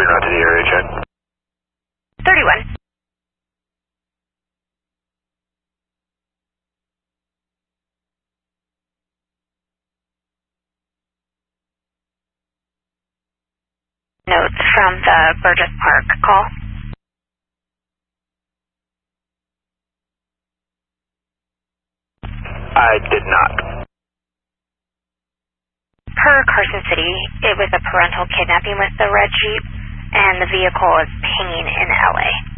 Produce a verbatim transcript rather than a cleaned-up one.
Green route to the area, check. thirty-one. Notes from the Burgess Park call. I did not. Per Carson City, it was a parental kidnapping with the red Jeep, and the vehicle is pinging in L A.